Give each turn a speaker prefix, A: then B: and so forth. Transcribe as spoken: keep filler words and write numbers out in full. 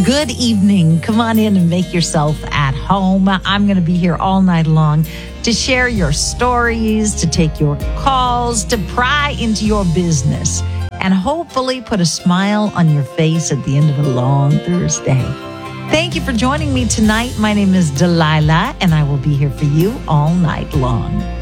A: Good evening. Come on in and make yourself at home. I'm going to be here all night long to share your stories, to take your calls, to pry into your business, and hopefully put a smile on your face at the end of a long Thursday. Thank you for joining me tonight. My name is Delilah, and I will be here for you all night long.